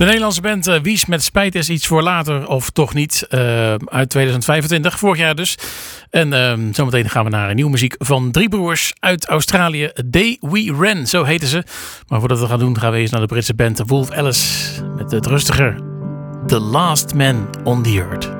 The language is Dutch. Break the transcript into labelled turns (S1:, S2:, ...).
S1: De Nederlandse band Wies met Spijt is iets voor later of toch niet. Uit 2025, vorig jaar dus. En zometeen gaan we naar een nieuwe muziek van drie broers uit Australië. Day We Ran, zo heten ze. Maar voordat we dat gaan doen, gaan we eens naar de Britse band Wolf Alice. Met het rustiger The Last Man on the Earth.